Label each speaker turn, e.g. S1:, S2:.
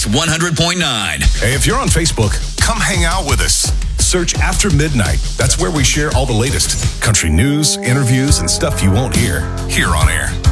S1: 100.9.
S2: Hey, if you're on Facebook, come hang out with us. Search After Midnight. That's where we share all the latest country news, interviews, and stuff you won't hear here on air.